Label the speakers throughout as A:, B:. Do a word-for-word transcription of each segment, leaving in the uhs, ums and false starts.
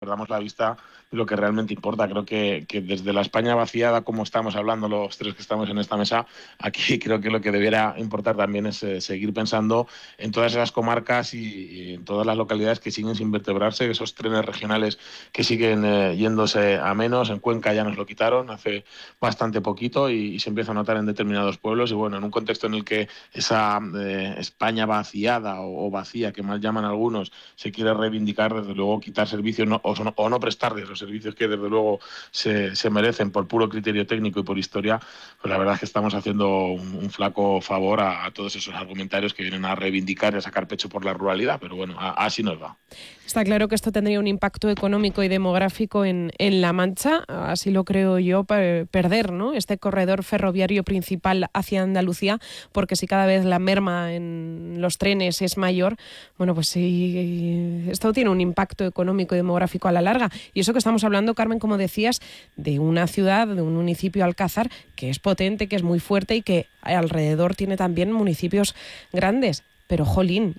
A: perdamos la vista de lo que realmente importa. Creo que, que desde la España vaciada, como estamos hablando los tres que estamos en esta mesa, aquí creo que lo que debiera importar también es eh, seguir pensando en todas esas comarcas y, y en todas las localidades que siguen sin vertebrarse, esos trenes regionales que siguen eh, yéndose a menos. En Cuenca ya nos lo quitaron hace bastante poquito y, y se empieza a notar en determinados pueblos. Y bueno, en un contexto en el que esa eh, España vaciada o, o vacía, que mal llaman algunos, se quiere reivindicar, desde luego quitar servicios no, o, no, o no prestarles los servicios que desde luego se, se merecen por puro criterio técnico y por historia, pues la verdad es que estamos haciendo un, un flaco favor a, a todos esos argumentarios que vienen a reivindicar y a sacar pecho por la ruralidad, pero bueno, a, así nos va.
B: Está claro que esto tendría un impacto económico y demográfico en, en La Mancha, así lo creo yo, perder, ¿no?, este corredor ferroviario principal hacia Andalucía, porque si cada vez la merma en los trenes es mayor, bueno, pues sí, esto tiene un impacto económico y demográfico a la larga. Y eso que estamos hablando, Carmen, como decías, de una ciudad, de un municipio, Alcázar, que es potente, que es muy fuerte y que alrededor tiene también municipios grandes. Pero, jolín,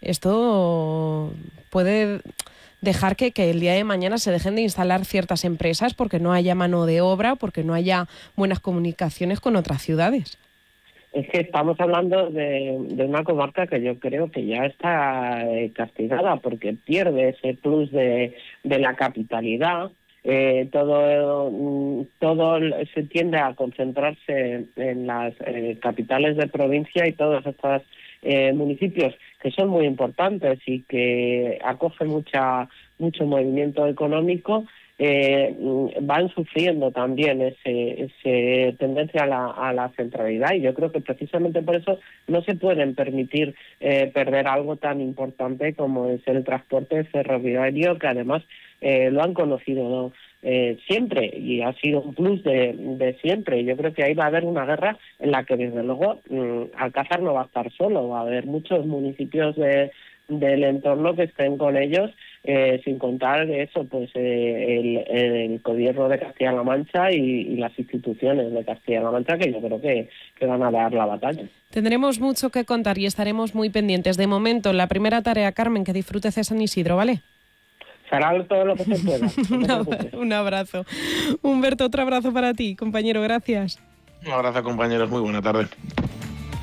B: esto puede dejar que, que el día de mañana se dejen de instalar ciertas empresas porque no haya mano de obra, porque no haya buenas comunicaciones con otras ciudades.
C: Es que estamos hablando de, de una comarca que yo creo que ya está eh, castigada porque pierde ese plus de, de la capitalidad. Eh, todo todo se tiende a concentrarse en las eh, capitales de provincia y todos estos eh, municipios que son muy importantes y que acogen mucha mucho movimiento económico, eh, van sufriendo también ese, ese tendencia a la, a la centralidad, y yo creo que precisamente por eso no se pueden permitir eh, perder algo tan importante como es el transporte ferroviario, que además eh, lo han conocido, ¿no?, Eh, siempre, y ha sido un plus de, de siempre. Yo creo que ahí va a haber una guerra en la que desde luego mmm, Alcázar no va a estar solo, va a haber muchos municipios de, del entorno que estén con ellos, eh, sin contar eso, pues eh, el, el gobierno de Castilla-La Mancha y, y las instituciones de Castilla-La Mancha, que yo creo que, que van a dar la batalla.
B: Tendremos mucho que contar y estaremos muy pendientes. De momento, la primera tarea, Carmen, que disfrutes de San Isidro, ¿vale?
C: Hará todo lo que se pueda. No
B: un abrazo. Humberto, otro abrazo para ti, compañero, gracias.
A: Un abrazo, compañeros, muy buena tarde.